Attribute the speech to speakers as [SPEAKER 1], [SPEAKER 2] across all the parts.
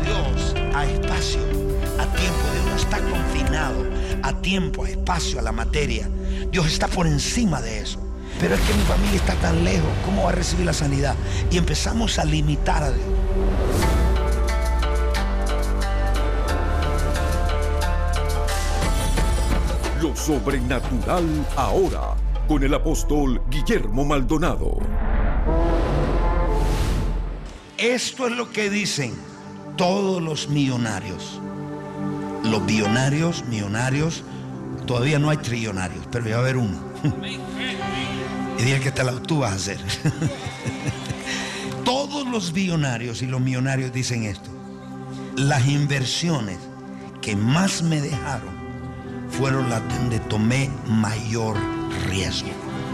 [SPEAKER 1] Dios a espacio, a tiempo. Dios no está confinado a tiempo, a espacio, a la materia. Dios está por encima de eso. Pero es que mi familia está tan lejos, ¿cómo va a recibir la sanidad? Y empezamos a limitar a Dios.
[SPEAKER 2] Lo sobrenatural ahora, con el apóstol Guillermo Maldonado.
[SPEAKER 1] Esto es lo que dicen todos los millonarios. Los billonarios, millonarios, todavía no hay trillonarios, pero ya va a haber uno. Y dile que tú vas a hacer. Todos los billonarios y los millonarios dicen esto: las inversiones que más me dejaron fueron las donde tomé mayor riesgo.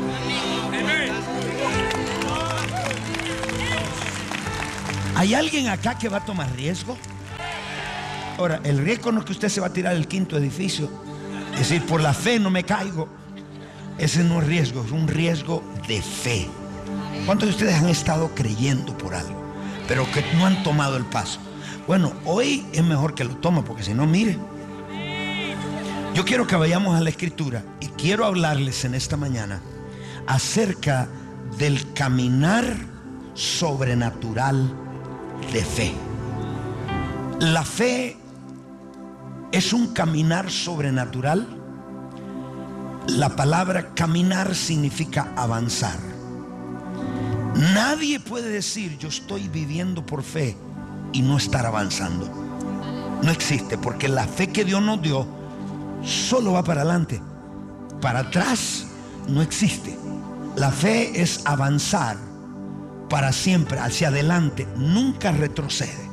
[SPEAKER 1] ¿Hay alguien acá que va a tomar riesgo? Ahora, el riesgo no es que usted se va a tirar el quinto edificio, es decir, por la fe no me caigo. Ese no es riesgo, es un riesgo de fe. ¿Cuántos de ustedes han estado creyendo por algo, pero que no han tomado el paso? Bueno, hoy es mejor que lo tomen, porque si no, mire. Yo quiero que vayamos a la Escritura y quiero hablarles en esta mañana acerca del caminar sobrenatural de fe. La fe es un caminar sobrenatural. La palabra caminar significa avanzar. Nadie puede decir yo estoy viviendo por fe y no estar avanzando. No existe, porque la fe que Dios nos dio solo va para adelante. Para atrás no existe. La fe es avanzar para siempre, hacia adelante, nunca retrocede.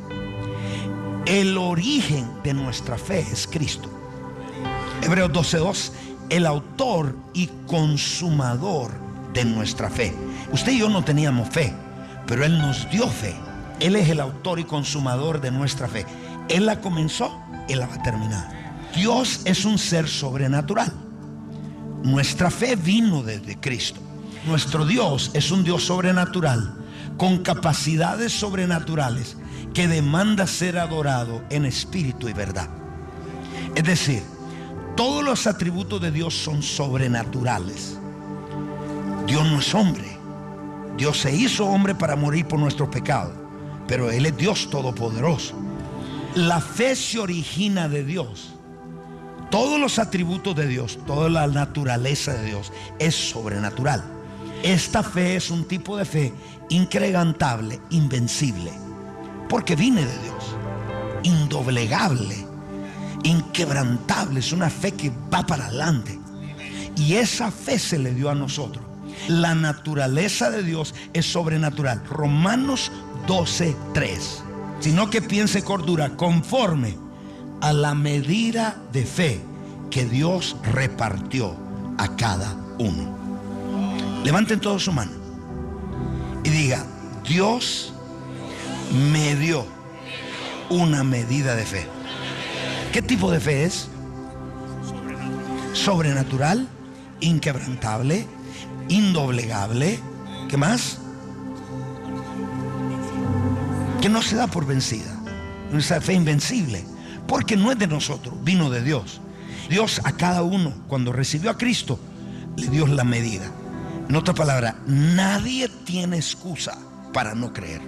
[SPEAKER 1] El origen de nuestra fe es Cristo. Hebreos 12:2, el autor y consumador de nuestra fe. Usted y yo no teníamos fe, pero Él nos dio fe. Él es el autor y consumador de nuestra fe. Él la comenzó, Él la va a terminar. Dios es un ser sobrenatural. Nuestra fe vino desde Cristo. Nuestro Dios es un Dios sobrenatural, con capacidades sobrenaturales, que demanda ser adorado en espíritu y verdad. Es decir, todos los atributos de Dios son sobrenaturales. Dios no es hombre. Dios se hizo hombre para morir por nuestros pecados, pero Él es Dios todopoderoso. La fe se origina de Dios. Todos los atributos de Dios, toda la naturaleza de Dios es sobrenatural. Esta fe es un tipo de fe inquebrantable, invencible, porque viene de Dios. Indoblegable, inquebrantable, es una fe que va para adelante. Y esa fe se le dio a nosotros. La naturaleza de Dios es sobrenatural. Romanos 12:3. Sino que piense cordura conforme a la medida de fe que Dios repartió a cada uno. Levanten todos su mano y diga: Dios me dio una medida de fe. ¿Qué tipo de fe es? Sobrenatural, inquebrantable, indoblegable. ¿Qué más? Que no se da por vencida. Esa fe invencible, porque no es de nosotros, vino de Dios. Dios a cada uno, cuando recibió a Cristo, le dio la medida. En otra palabra, nadie tiene excusa para no creer.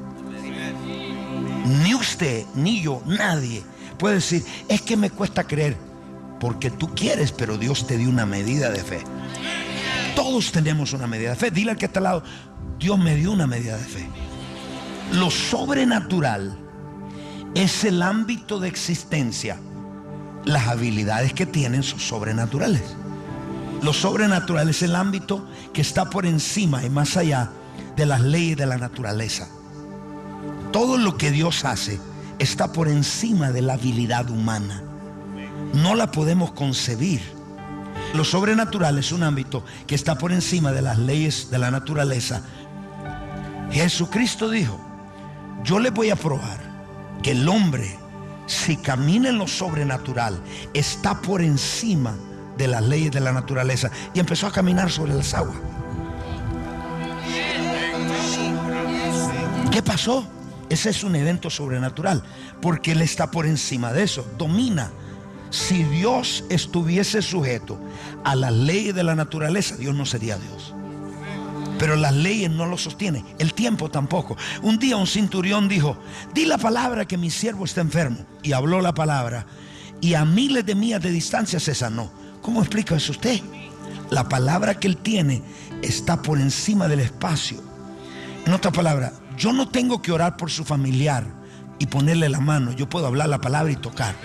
[SPEAKER 1] Ni usted, ni yo, nadie puede decir: es que me cuesta creer. Porque tú quieres, pero Dios te dio una medida de fe. Todos tenemos una medida de fe. Dile al que está al lado: Dios me dio una medida de fe. Lo sobrenatural es el ámbito de existencia. Las habilidades que tienen son sobrenaturales. Lo sobrenatural es el ámbito que está por encima y más allá de las leyes de la naturaleza. Todo lo que Dios hace está por encima de la habilidad humana. No la podemos concebir. Lo sobrenatural es un ámbito que está por encima de las leyes de la naturaleza. Jesucristo dijo: yo les voy a probar que el hombre, si camina en lo sobrenatural, está por encima de las leyes de la naturaleza. Y empezó a caminar sobre las aguas. ¿Qué pasó? Ese es un evento sobrenatural, porque Él está por encima de eso, domina. Si Dios estuviese sujeto a las leyes de la naturaleza, Dios no sería Dios. Pero las leyes no lo sostienen, el tiempo tampoco. Un día un centurión dijo: di la palabra que mi siervo está enfermo. Y habló la palabra, y a miles de millas de distancia se sanó. ¿Cómo explica eso usted? La palabra que él tiene está por encima del espacio. En otras palabras, yo no tengo que orar por su familiar y ponerle la mano. Yo puedo hablar la palabra y tocar.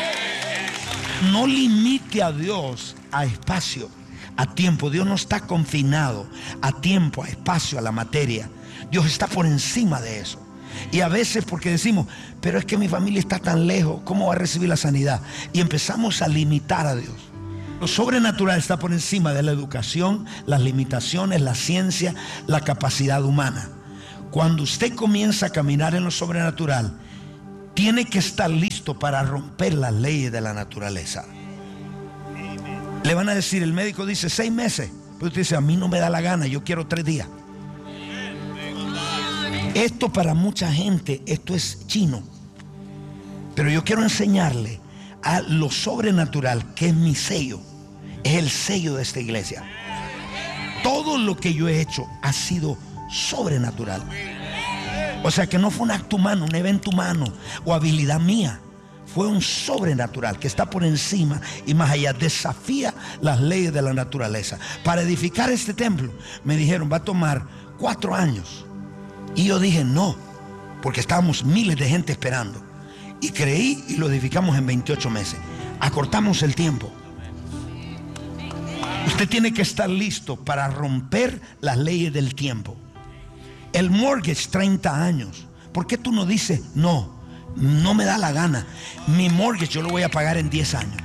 [SPEAKER 1] No limite a Dios a espacio, a tiempo. Dios no está confinado a tiempo, a espacio, a la materia. Dios está por encima de eso. Y a veces porque decimos: pero es que mi familia está tan lejos, ¿cómo va a recibir la sanidad? Y empezamos a limitar a Dios. Lo sobrenatural está por encima de la educación, las limitaciones, la ciencia, la capacidad humana. Cuando usted comienza a caminar en lo sobrenatural, tiene que estar listo para romper las leyes de la naturaleza. Le van a decir, el médico dice 6 meses, pero usted dice: a mí no me da la gana, yo quiero 3 días. Esto para mucha gente, esto es chino. Pero yo quiero enseñarle a lo sobrenatural, que es mi sello, es el sello de esta iglesia. Todo lo que yo he hecho ha sido sobrenatural. O sea que no fue un acto humano, un evento humano o habilidad mía. Fue un sobrenatural que está por encima y más allá, desafía las leyes de la naturaleza. Para edificar este templo me dijeron: va a tomar 4 años. Y yo dije no, porque estábamos miles de gente esperando. Y creí y lo edificamos en 28 meses. Acortamos el tiempo. Usted tiene que estar listo para romper las leyes del tiempo. El mortgage, 30 años. ¿Por qué tú no dices: no me da la gana, mi mortgage yo lo voy a pagar en 10 años?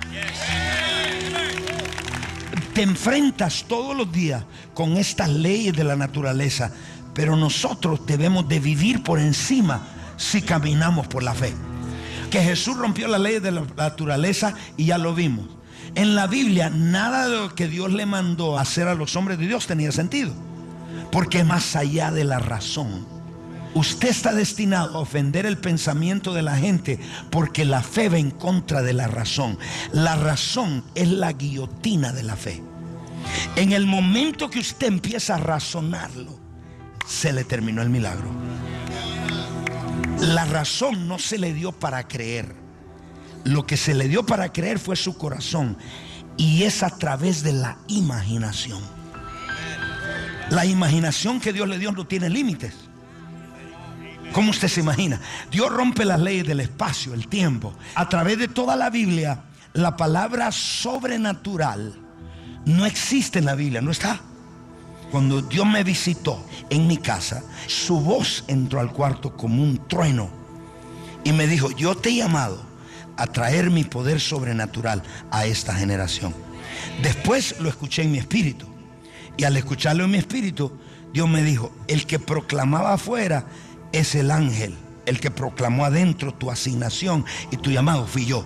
[SPEAKER 1] Te enfrentas todos los días con estas leyes de la naturaleza, pero nosotros debemos de vivir por encima si caminamos por la fe. Que Jesús rompió las leyes de la naturaleza y ya lo vimos. En la Biblia nada de lo que Dios le mandó a hacer a los hombres de Dios tenía sentido, porque es más allá de la razón. Usted está destinado a ofender el pensamiento de la gente, porque la fe va en contra de la razón. La razón es la guillotina de la fe. En el momento que usted empieza a razonarlo, se le terminó el milagro. La razón no se le dio para creer. Lo que se le dio para creer fue su corazón, y es a través de la imaginación. La imaginación que Dios le dio no tiene límites. ¿Cómo usted se imagina? Dios rompe las leyes del espacio, el tiempo. A través de toda la Biblia, la palabra sobrenatural no existe en la Biblia, no está. Cuando Dios me visitó en mi casa, su voz entró al cuarto como un trueno y me dijo: yo te he llamado a traer mi poder sobrenatural a esta generación. Después lo escuché en mi espíritu, y al escucharlo en mi espíritu, Dios me dijo: el que proclamaba afuera es el ángel, el que proclamó adentro tu asignación y tu llamado fui yo.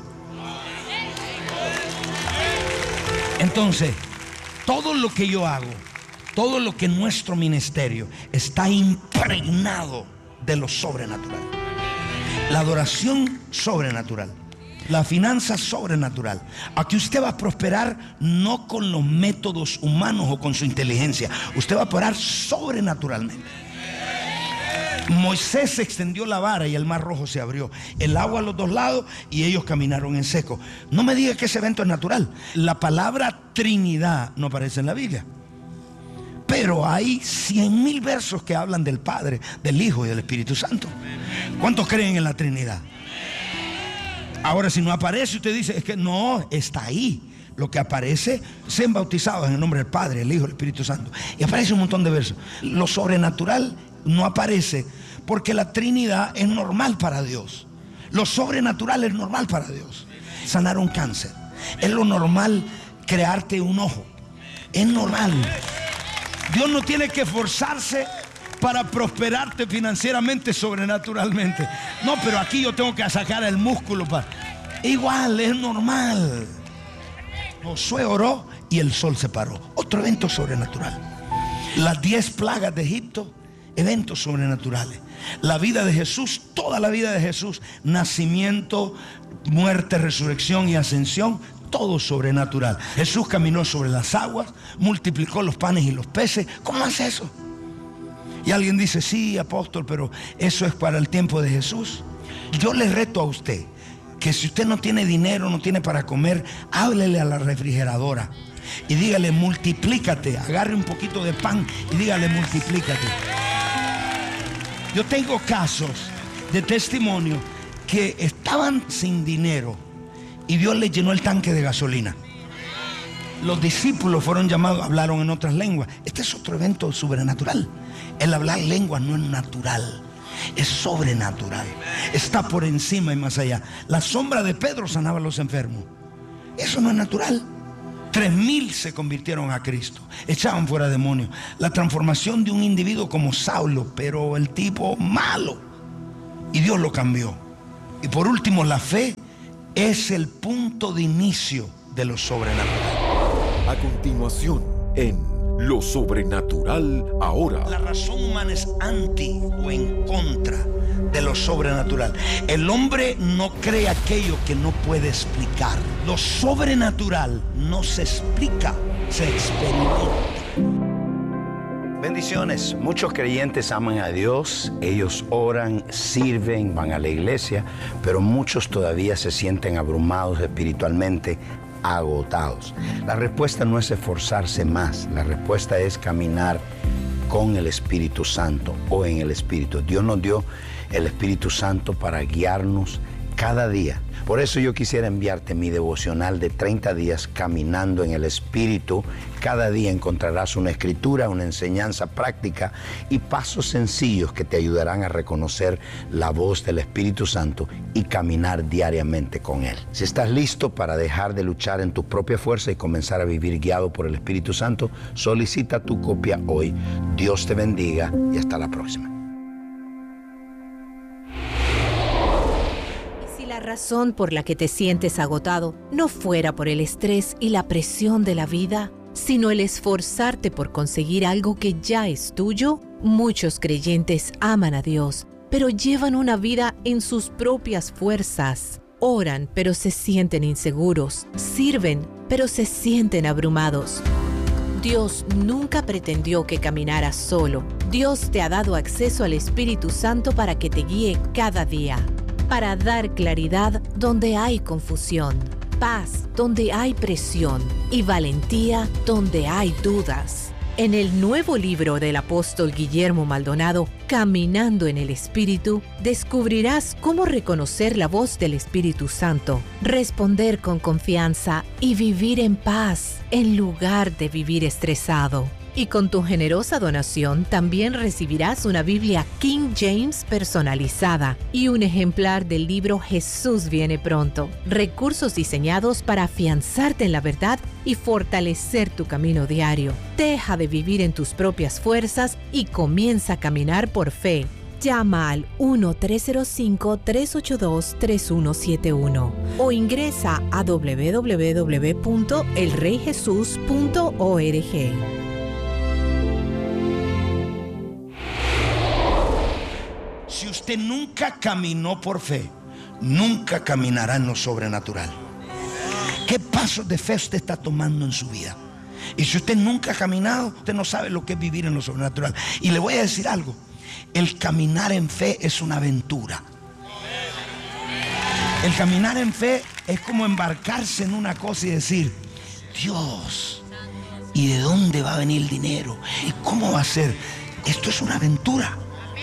[SPEAKER 1] Entonces, todo lo que yo hago, todo lo que nuestro ministerio está impregnado de lo sobrenatural. La adoración sobrenatural, la finanza sobrenatural. Aquí usted va a prosperar no con los métodos humanos o con su inteligencia. Usted va a prosperar sobrenaturalmente. Moisés extendió la vara y el mar rojo se abrió, el agua a los 2 lados y ellos caminaron en seco. No me diga que ese evento es natural. La palabra Trinidad no aparece en la Biblia, pero hay 100,000 versos que hablan del Padre, del Hijo y del Espíritu Santo. ¿Cuántos creen en la Trinidad? Ahora, si no aparece, usted dice: es que no, está ahí. Lo que aparece: sean bautizados en el nombre del Padre, el Hijo y el Espíritu Santo. Y aparece un montón de versos. Lo sobrenatural no aparece porque la Trinidad es normal para Dios. Lo sobrenatural es normal para Dios. Sanar un cáncer es lo normal. Crearte un ojo es normal. Dios no tiene que esforzarse para prosperarte financieramente, sobrenaturalmente. No, pero aquí yo tengo que sacar el músculo para... Igual, es normal. Josué oró y el sol se paró. Otro evento sobrenatural. Las 10 plagas de Egipto eventos sobrenaturales. La vida de Jesús, toda la vida de Jesús, nacimiento, muerte, resurrección y ascensión, todo sobrenatural. Jesús caminó sobre las aguas, multiplicó los panes y los peces. ¿Cómo hace eso? Y alguien dice, sí, apóstol, pero eso es para el tiempo de Jesús. Yo le reto a usted que si usted no tiene dinero, no tiene para comer, háblele a la refrigeradora y dígale, multiplícate. Agarre un poquito de pan y dígale, multiplícate. Yo tengo casos de testimonio que estaban sin dinero y Dios les llenó el tanque de gasolina. Los discípulos fueron llamados, hablaron en otras lenguas. Este es otro evento sobrenatural. El hablar lenguas no es natural, es sobrenatural. Está por encima y más allá. La sombra de Pedro sanaba a los enfermos. Eso no es natural. 3,000 se convirtieron a Cristo, echaban fuera demonios. La transformación de un individuo como Saulo, pero el tipo malo, y Dios lo cambió. Y por último, la fe es el punto de inicio de lo sobrenatural.
[SPEAKER 2] A continuación, en Lo Sobrenatural Ahora.
[SPEAKER 1] La razón humana es anti o en contra de lo sobrenatural. El hombre no cree aquello que no puede explicar. Lo sobrenatural no se explica, se experimenta.
[SPEAKER 3] Bendiciones. Muchos creyentes aman a Dios, ellos oran, sirven, van a la iglesia, pero muchos todavía se sienten abrumados espiritualmente, agotados. La respuesta no es esforzarse más, la respuesta es caminar con el Espíritu Santo o en el Espíritu. Dios nos dio el Espíritu Santo para guiarnos cada día. Por eso yo quisiera enviarte mi devocional de 30 días caminando en el Espíritu. Cada día encontrarás una escritura, una enseñanza práctica y pasos sencillos que te ayudarán a reconocer la voz del Espíritu Santo y caminar diariamente con Él. Si estás listo para dejar de luchar en tu propia fuerza y comenzar a vivir guiado por el Espíritu Santo, solicita tu copia hoy. Dios te bendiga y hasta la próxima.
[SPEAKER 4] La razón por la que te sientes agotado no fuera por el estrés y la presión de la vida, sino el esforzarte por conseguir algo que ya es tuyo. Muchos creyentes aman a Dios, pero llevan una vida en sus propias fuerzas. Oran, pero se sienten inseguros. Sirven, pero se sienten abrumados. Dios nunca pretendió que caminaras solo. Dios te ha dado acceso al Espíritu Santo para que te guíe cada día. Para dar claridad donde hay confusión, paz donde hay presión y valentía donde hay dudas. En el nuevo libro del apóstol Guillermo Maldonado, Caminando en el Espíritu, descubrirás cómo reconocer la voz del Espíritu Santo, responder con confianza y vivir en paz en lugar de vivir estresado. Y con tu generosa donación también recibirás una Biblia King James personalizada y un ejemplar del libro Jesús viene pronto. Recursos diseñados para afianzarte en la verdad y fortalecer tu camino diario. Deja de vivir en tus propias fuerzas y comienza a caminar por fe. Llama al 1-305-382-3171 o ingresa a www.elreyjesus.org.
[SPEAKER 1] Si usted nunca caminó por fe, nunca caminará en lo sobrenatural. ¿Qué pasos de fe usted está tomando en su vida? Y si usted nunca ha caminado, usted no sabe lo que es vivir en lo sobrenatural. Y le voy a decir algo: el caminar en fe es una aventura. El caminar en fe es como embarcarse en una cosa y decir, Dios, ¿y de dónde va a venir el dinero? ¿Y cómo va a ser? Esto es una aventura.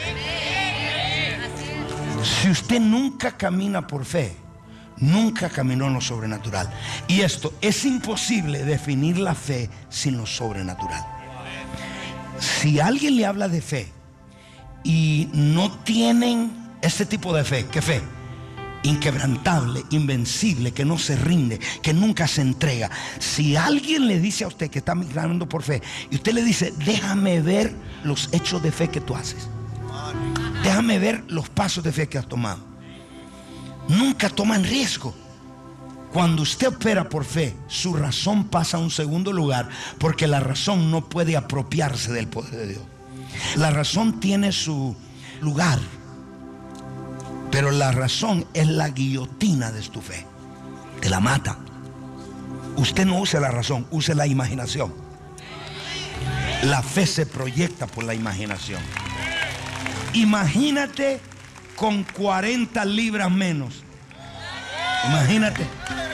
[SPEAKER 1] Si usted nunca camina por fe, nunca caminó en lo sobrenatural. Y esto, es imposible definir la fe sin lo sobrenatural. Si alguien le habla de fe y no tienen este tipo de fe, ¿qué fe? Inquebrantable, invencible, que no se rinde, que nunca se entrega. Si alguien le dice a usted que está caminando por fe y usted le dice, déjame ver los hechos de fe que tú haces, déjame ver los pasos de fe que has tomado, nunca toman riesgo. Cuando usted opera por fe, su razón pasa a un segundo lugar, porque la razón no puede apropiarse del poder de Dios. La razón tiene su lugar, pero la razón es la guillotina de tu fe. Te la mata. Usted no use la razón, use la imaginación. La fe se proyecta por la imaginación. Imagínate con 40 libras menos. Imagínate.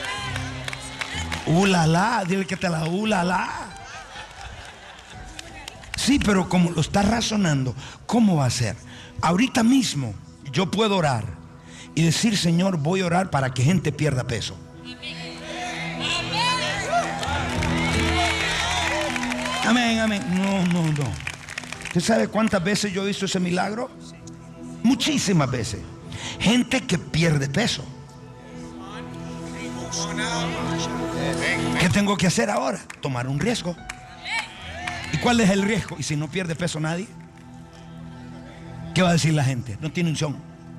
[SPEAKER 1] Ulala, dile que te la ulala. Sí, pero como lo estás razonando, ¿cómo va a ser? Ahorita mismo yo puedo orar y decir, Señor, voy a orar para que gente pierda peso. Amén, amén. No. ¿Usted sabe cuántas veces yo he visto ese milagro? Muchísimas veces. Gente que pierde peso. ¿Qué tengo que hacer ahora? Tomar un riesgo. ¿Y cuál es el riesgo? ¿Y si no pierde peso nadie? ¿Qué va a decir la gente? No tiene unción.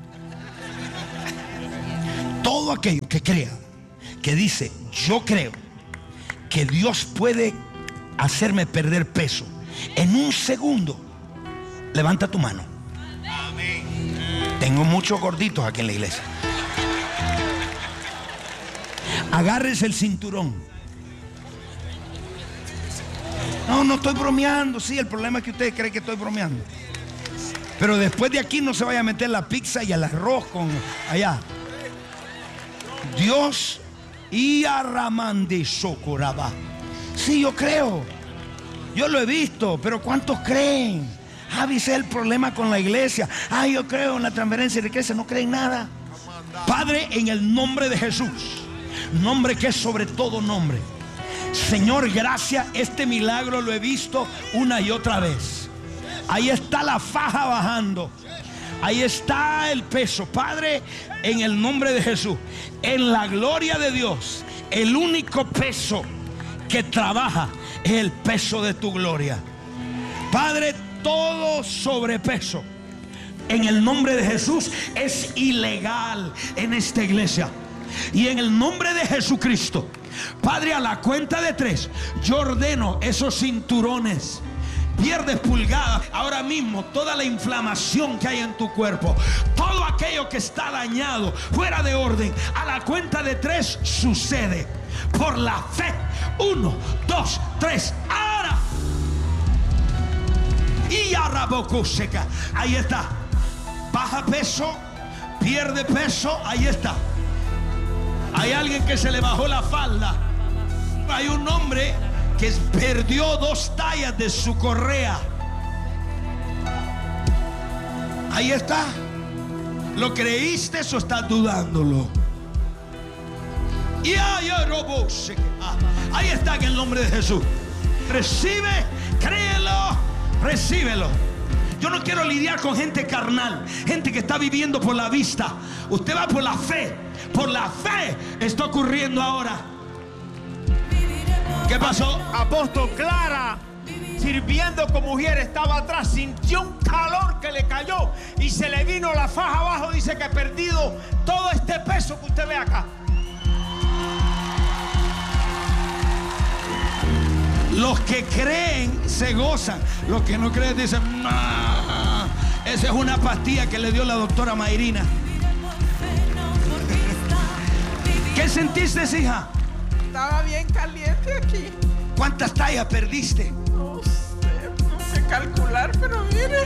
[SPEAKER 1] Todo aquello que crea, que dice, yo creo que Dios puede hacerme perder peso en un segundo, levanta tu mano. Tengo muchos gorditos aquí en la iglesia. Agárrese el cinturón. No estoy bromeando. Sí, el problema es que ustedes creen que estoy bromeando. Pero después de aquí no se vaya a meter la pizza y el arroz con allá. Dios y Aramande Socoraba. Sí, yo creo. Yo lo he visto, pero ¿cuántos creen? Ese es el problema con la iglesia. Yo creo en la transferencia de riqueza. No creen nada. Padre, en el nombre de Jesús, nombre que es sobre todo nombre, Señor, gracias. Este milagro lo he visto una y otra vez. Ahí está la faja bajando. Ahí está el peso. Padre, en el nombre de Jesús, en la gloria de Dios, el único peso que trabaja es el peso de tu gloria. Padre, todo sobrepeso en el nombre de Jesús es ilegal en esta iglesia. Y en el nombre de Jesucristo, Padre, a la cuenta de 3, yo ordeno esos cinturones. Pierdes pulgadas ahora mismo, toda la inflamación que hay en tu cuerpo, todo aquello que está dañado, fuera de orden, a la cuenta de 3 sucede por la fe. 1, 2, 3, ahora. Y seca. Ahí está. Baja peso, pierde peso, ahí está. Hay alguien que se le bajó la falda. Hay un hombre que perdió 2 tallas de su correa. Ahí está. ¿Lo creíste o estás dudándolo? Y ahí está, en el nombre de Jesús. Recibe, créelo, recíbelo. Yo no quiero lidiar con gente carnal, gente que está viviendo por la vista. Usted va por la fe. Por la fe está ocurriendo ahora. ¿Qué pasó?
[SPEAKER 5] Apóstol, Clara, sirviendo como mujer, estaba atrás, sintió un calor que le cayó y se le vino la faja abajo. Dice que ha perdido todo este peso que usted ve acá.
[SPEAKER 1] Los que creen se gozan. Los que no creen dicen, nah, esa es una pastilla que le dio la doctora Mayrina. ¿Qué sentiste, hija?
[SPEAKER 6] Estaba bien caliente aquí.
[SPEAKER 1] ¿Cuántas tallas perdiste?
[SPEAKER 6] No sé calcular, pero mire.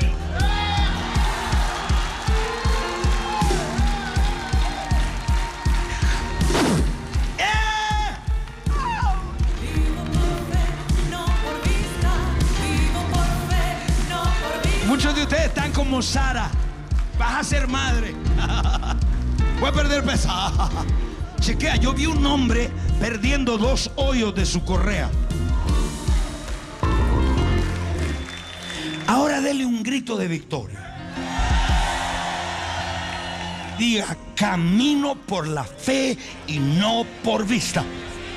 [SPEAKER 1] Muchos de ustedes están como Sara. Vas a ser madre. Voy a perder peso. Chequea, yo vi un hombre perdiendo 2 hoyos de su correa. Ahora dele un grito de victoria. Diga, camino por la fe y no por vista.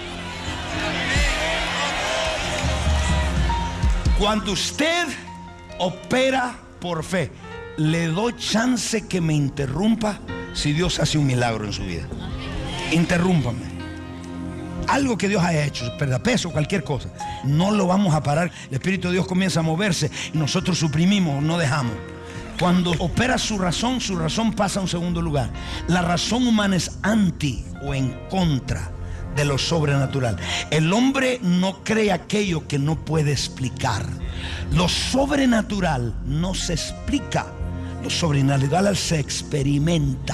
[SPEAKER 1] Cuando usted opera por fe, le doy chance que me interrumpa si Dios hace un milagro en su vida. Interrúmpame. algo que Dios haya hecho, perda peso, cualquier cosa, no lo vamos a parar. El Espíritu de Dios comienza a moverse y nosotros suprimimos, no dejamos. Cuando opera su razón pasa a un segundo lugar. La razón humana es anti o en contra de lo sobrenatural. El hombre no cree aquello que no puede explicar. Lo sobrenatural no se explica. Lo sobrenatural se experimenta.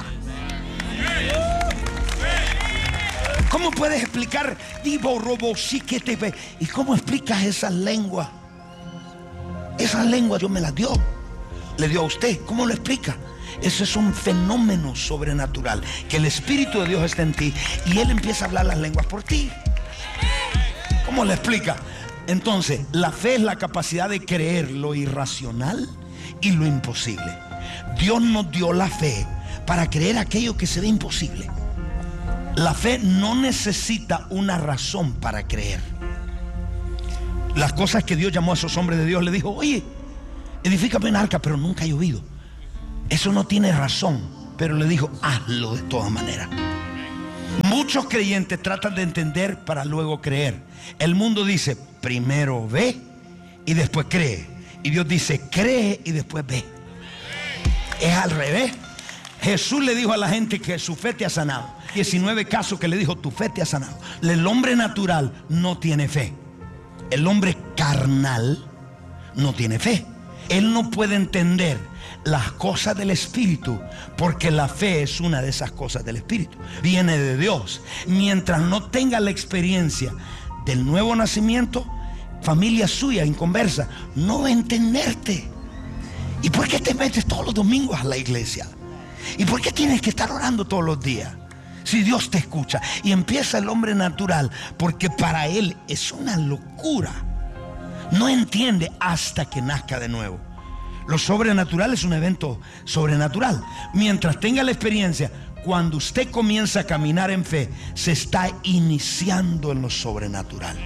[SPEAKER 1] ¿Cómo puedes explicar divo, robo, sí que te ve? ¿Y cómo explicas esas lenguas? Esas lenguas Dios me las dio. Le dio a usted. ¿Cómo lo explica? Eso es un fenómeno sobrenatural, que el Espíritu de Dios está en ti y Él empieza a hablar las lenguas por ti. ¿Cómo le explica? Entonces, la fe es la capacidad de creer lo irracional y lo imposible. Dios nos dio la fe para creer aquello que se ve imposible. La fe no necesita una razón para creer. Las cosas que Dios llamó a esos hombres de Dios, le dijo: oye, edifícame un arca, pero nunca ha llovido. Eso no tiene razón, pero le dijo: hazlo de todas maneras. Muchos creyentes tratan de entender para luego creer. El mundo dice: primero ve y después cree. Y Dios dice: cree y después ve. Es al revés. Jesús le dijo a la gente que su fe te ha sanado. 19 casos que le dijo: tu fe te ha sanado. El hombre natural no tiene fe. El hombre carnal no tiene fe. Él no puede entender las cosas del Espíritu, porque la fe es una de esas cosas del Espíritu. Viene de Dios. Mientras no tenga la experiencia del nuevo nacimiento, familia suya inconversa no va a entenderte. ¿Y por qué te metes todos los domingos a la iglesia? ¿Y por qué tienes que estar orando todos los días? Si Dios te escucha. Y empieza el hombre natural, porque para él es una locura. No entiende hasta que nazca de nuevo. Lo sobrenatural es un evento sobrenatural. Mientras tenga la experiencia, cuando usted comienza a caminar en fe, se está iniciando en lo sobrenatural.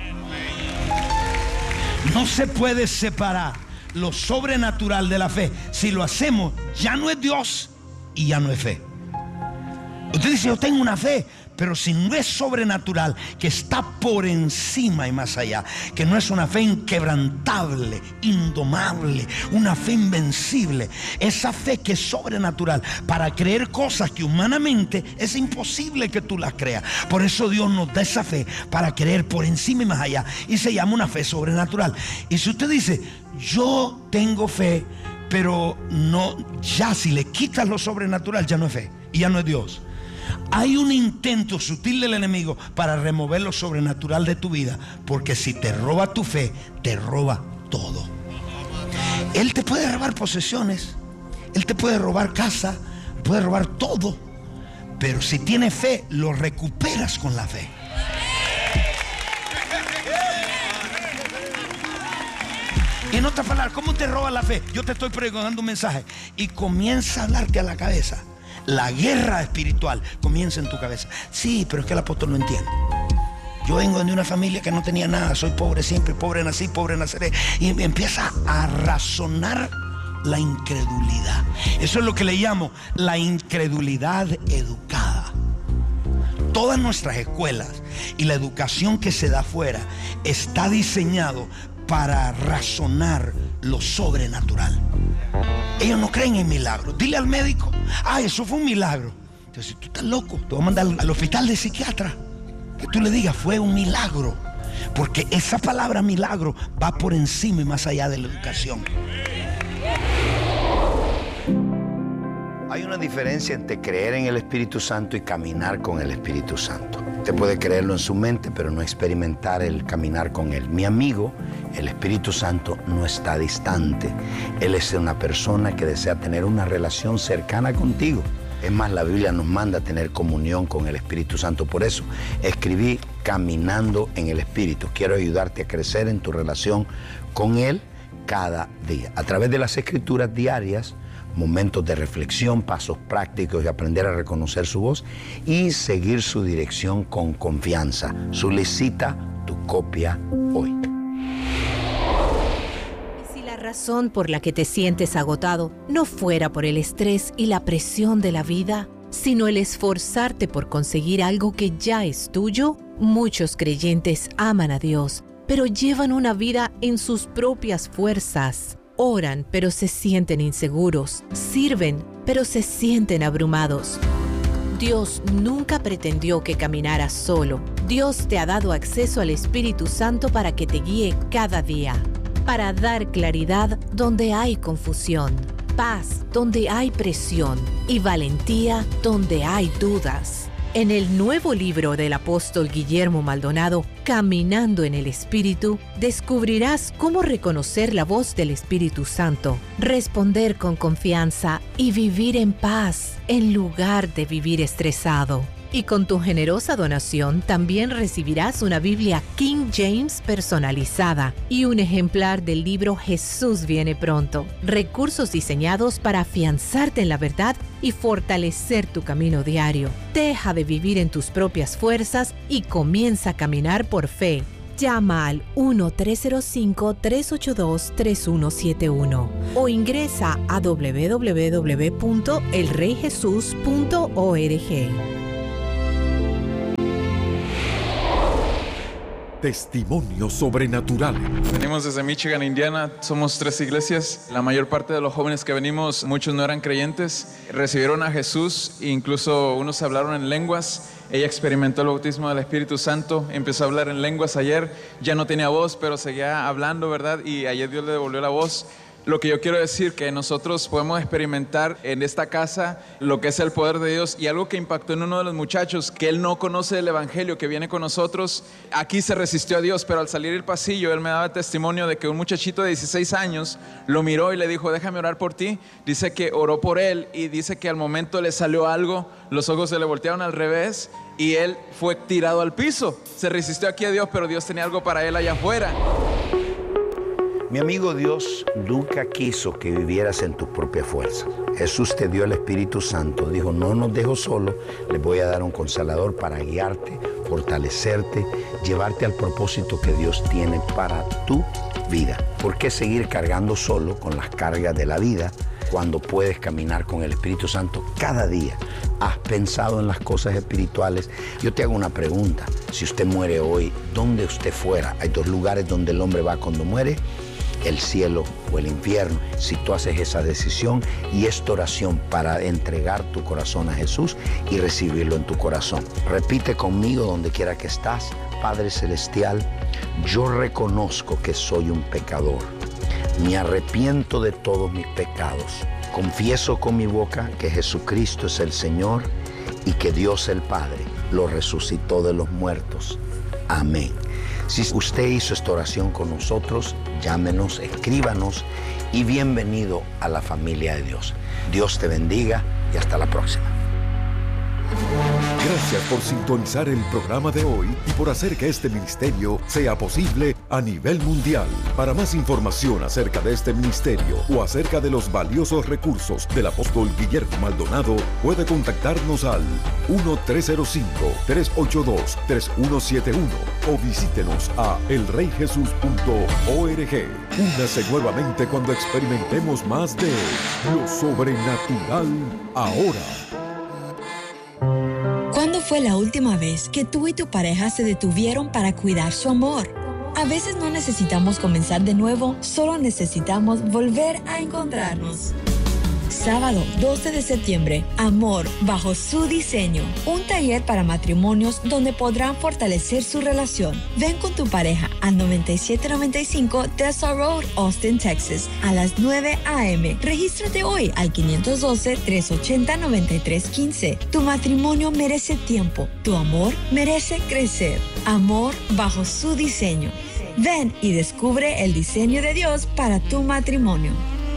[SPEAKER 1] No se puede separar lo sobrenatural de la fe. Si lo hacemos, ya no es Dios y ya no es fe. Usted dice: yo tengo una fe, pero si no es sobrenatural, que está por encima y más allá, que no es una fe inquebrantable, indomable, una fe invencible, esa fe que es sobrenatural para creer cosas que humanamente es imposible que tú las creas. Por eso Dios nos da esa fe para creer por encima y más allá, y se llama una fe sobrenatural. Y si usted dice: yo tengo fe, pero no, ya si le quitas lo sobrenatural, ya no es fe y ya no es Dios. Hay un intento sutil del enemigo para remover lo sobrenatural de tu vida, porque si te roba tu fe, te roba todo. Él te puede robar posesiones, él te puede robar casa, puede robar todo, pero si tienes fe, lo recuperas con la fe. Y en otras palabras, ¿cómo te roba la fe? Yo te estoy predicando un mensaje y comienza a hablarte a la cabeza. La guerra espiritual comienza en tu cabeza. Sí, pero es que el apóstol no entiende. Yo vengo de una familia que no tenía nada. Soy pobre siempre, pobre nací, pobre naceré. Y empieza a razonar la incredulidad. Eso es lo que le llamo la incredulidad educada. Todas nuestras escuelas y la educación que se da afuera está diseñado para razonar lo sobrenatural. Ellos no creen en milagros. Dile al médico: eso fue un milagro. Entonces, tú estás loco, te voy a mandar al hospital de psiquiatra. Que tú le digas: fue un milagro. Porque esa palabra milagro va por encima y más allá de la educación.
[SPEAKER 3] Hay una diferencia entre creer en el Espíritu Santo y caminar con el Espíritu Santo. Usted puede creerlo en su mente, pero no experimentar el caminar con Él. Mi amigo, el Espíritu Santo no está distante. Él es una persona que desea tener una relación cercana contigo. Es más, la Biblia nos manda a tener comunión con el Espíritu Santo. Por eso escribí Caminando en el Espíritu. Quiero ayudarte a crecer en tu relación con Él cada día. A través de las escrituras diarias, momentos de reflexión, pasos prácticos y aprender a reconocer su voz y seguir su dirección con confianza. Solicita tu copia hoy.
[SPEAKER 4] Si la razón por la que te sientes agotado no fuera por el estrés y la presión de la vida, sino el esforzarte por conseguir algo que ya es tuyo. Muchos creyentes aman a Dios, pero llevan una vida en sus propias fuerzas. Oran, pero se sienten inseguros. Sirven, pero se sienten abrumados. Dios nunca pretendió que caminaras solo. Dios te ha dado acceso al Espíritu Santo para que te guíe cada día, para dar claridad donde hay confusión, paz donde hay presión y valentía donde hay dudas. En el nuevo libro del apóstol Guillermo Maldonado, Caminando en el Espíritu, descubrirás cómo reconocer la voz del Espíritu Santo, responder con confianza y vivir en paz en lugar de vivir estresado. Y con tu generosa donación también recibirás una Biblia King James personalizada y un ejemplar del libro Jesús viene pronto. Recursos diseñados para afianzarte en la verdad y fortalecer tu camino diario. Deja de vivir en tus propias fuerzas y comienza a caminar por fe. Llama al 1-305-382-3171 o ingresa a www.elreyjesus.org.
[SPEAKER 2] Testimonios sobrenaturales.
[SPEAKER 7] Venimos desde Michigan, Indiana. Somos 3 iglesias. La mayor parte de los jóvenes que venimos, muchos no eran creyentes. Recibieron a Jesús, incluso unos hablaron en lenguas. Ella experimentó el bautismo del Espíritu Santo. Empezó a hablar en lenguas ayer. Ya no tenía voz, pero seguía hablando, ¿verdad? Y ayer Dios le devolvió la voz. Lo que yo quiero decir que nosotros podemos experimentar en esta casa lo que es el poder de Dios, y algo que impactó en uno de los muchachos, que él no conoce el evangelio que viene con nosotros. Aquí se resistió a Dios, pero al salir el pasillo él me daba testimonio de que un muchachito de 16 años lo miró y le dijo: déjame orar por ti. Dice que oró por él y dice que al momento le salió algo, los ojos se le voltearon al revés y él fue tirado al piso. Se resistió aquí a Dios, pero Dios tenía algo para él allá afuera.
[SPEAKER 3] Mi amigo, Dios nunca quiso que vivieras en tus propias fuerzas. Jesús te dio el Espíritu Santo. Dijo: no nos dejo solo, les voy a dar un consolador para guiarte, fortalecerte, llevarte al propósito que Dios tiene para tu vida. ¿Por qué seguir cargando solo con las cargas de la vida cuando puedes caminar con el Espíritu Santo cada día? ¿Has pensado en las cosas espirituales? Yo te hago una pregunta. Si usted muere hoy, ¿dónde usted fuera? Hay 2 lugares donde el hombre va cuando muere: el cielo o el infierno. Si tú haces esa decisión y esta oración para entregar tu corazón a Jesús y recibirlo en tu corazón, repite conmigo donde quiera que estás: Padre Celestial, yo reconozco que soy un pecador. Me arrepiento de todos mis pecados. Confieso con mi boca que Jesucristo es el Señor y que Dios el Padre lo resucitó de los muertos. Amén. Si usted hizo esta oración con nosotros, llámenos, escríbanos y bienvenido a la familia de Dios. Dios te bendiga y hasta la próxima.
[SPEAKER 2] Gracias por sintonizar el programa de hoy y por hacer que este ministerio sea posible a nivel mundial. Para más información acerca de este ministerio o acerca de los valiosos recursos del apóstol Guillermo Maldonado, puede contactarnos al 1-305-382-3171 o visítenos a elreyjesus.org. Únase nuevamente cuando experimentemos más de lo sobrenatural ahora.
[SPEAKER 8] ¿Cuándo fue la última vez que tú y tu pareja se detuvieron para cuidar su amor? A veces no necesitamos comenzar de nuevo, solo necesitamos volver a encontrarnos. Sábado 12 de septiembre, Amor bajo su diseño. Un taller para matrimonios donde podrán fortalecer su relación. Ven con tu pareja al 9795 Tessa Road, Austin, Texas, a las 9 a.m. Regístrate hoy al 512-380-9315. Tu matrimonio merece tiempo. Tu amor merece crecer. Amor bajo su diseño. Ven y descubre el diseño de Dios para tu matrimonio.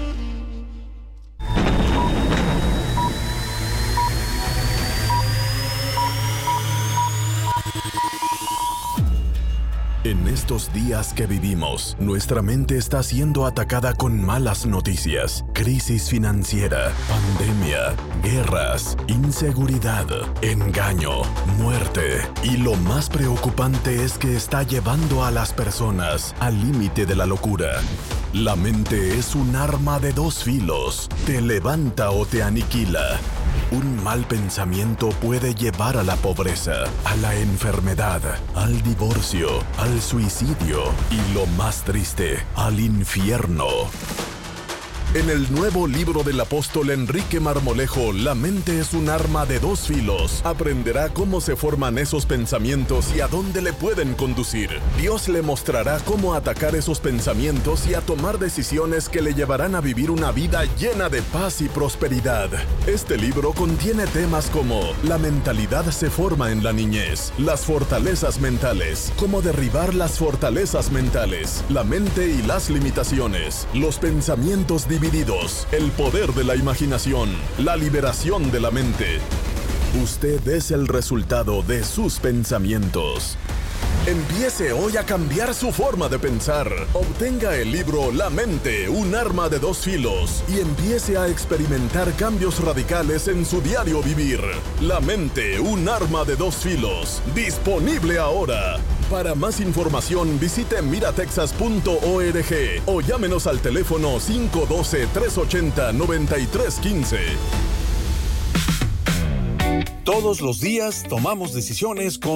[SPEAKER 9] En estos días que vivimos, nuestra mente está siendo atacada con malas noticias, crisis financiera, pandemia, guerras, inseguridad, engaño, muerte. Y lo más preocupante es que está llevando a las personas al límite de la locura. La mente es un arma de 2 filos, te levanta o te aniquila. Un mal pensamiento puede llevar a la pobreza, a la enfermedad, al divorcio, al suicidio y, lo más triste, al infierno. En el nuevo libro del apóstol Enrique Marmolejo, La mente es un arma de dos filos, aprenderá cómo se forman esos pensamientos y a dónde le pueden conducir. Dios le mostrará cómo atacar esos pensamientos y a tomar decisiones que le llevarán a vivir una vida llena de paz y prosperidad. Este libro contiene temas como la mentalidad se forma en la niñez, las fortalezas mentales, cómo derribar las fortalezas mentales, la mente y las limitaciones, los pensamientos divididos, el poder de la imaginación, la liberación de la mente. Usted es el resultado de sus pensamientos. Empiece hoy a cambiar su forma de pensar. Obtenga el libro La mente, un arma de dos filos y empiece a experimentar cambios radicales en su diario vivir. La mente, un arma de dos filos. Disponible ahora. Para más información visite miratexas.org o llámenos al teléfono 512-380-9315.
[SPEAKER 10] Todos los días tomamos decisiones con